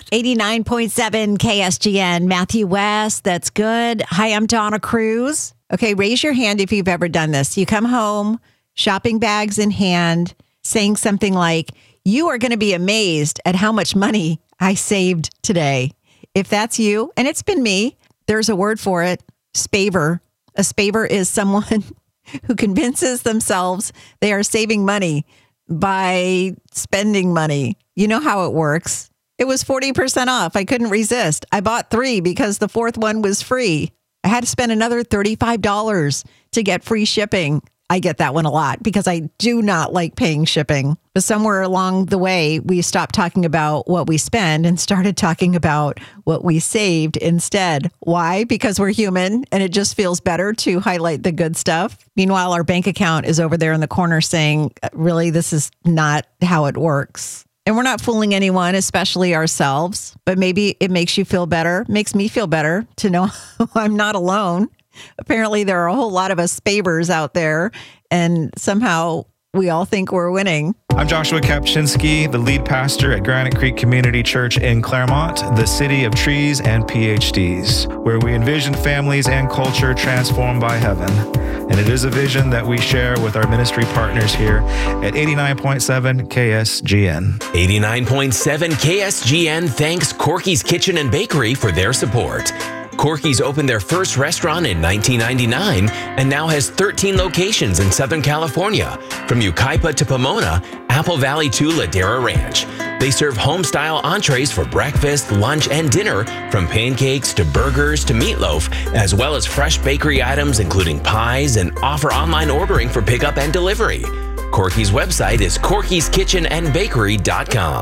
89.7 KSGN, Matthew West. That's good. Hi, I'm Donna Cruz. Okay, raise your hand if you've ever done this. You come home, shopping bags in hand, saying something like, you are going to be amazed at how much money I saved today. If that's you, and it's been me, there's a word for it, spaver. A spaver is someone who convinces themselves they are saving money by spending money. You know how it works. It was 40% off. I couldn't resist. I bought 3 because the 4th one was free. I had to spend another $35 to get free shipping. I get that one a lot because I do not like paying shipping. But somewhere along the way, we stopped talking about what we spend and started talking about what we saved instead. Why? Because we're human and it just feels better to highlight the good stuff. Meanwhile, our bank account is over there in the corner saying, really, this is not how it works. And we're not fooling anyone, especially ourselves. But maybe it makes you feel better, makes me feel better to know I'm not alone. Apparently, there are a whole lot of us spavers out there, and somehow we all think we're winning. I'm Joshua Kapczynski, the lead pastor at Granite Creek Community Church in Claremont, the city of trees and PhDs, where we envision families and culture transformed by heaven. And it is a vision that we share with our ministry partners here at 89.7 KSGN. 89.7 KSGN thanks Corky's Kitchen and Bakery for their support. Corky's opened their first restaurant in 1999 and now has 13 locations in Southern California, from Yucaipa to Pomona, Apple Valley to Ladera Ranch. They serve home-style entrees for breakfast, lunch, and dinner, from pancakes to burgers to meatloaf, as well as fresh bakery items including pies, and offer online ordering for pickup and delivery. Corky's website is corkyskitchenandbakery.com.